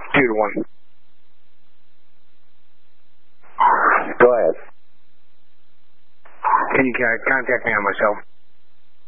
2 to 1. Go ahead. Can you contact me on my cell?